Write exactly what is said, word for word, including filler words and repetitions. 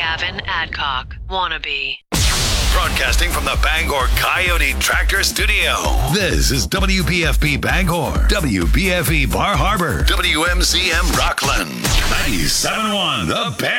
Gavin Adcock, wannabe. Broadcasting from the Bangor Coyote Tractor Studio. This is W B F P Bangor, W B F E Bar Harbor, W M C M Rockland, ninety-seven point one The Bear.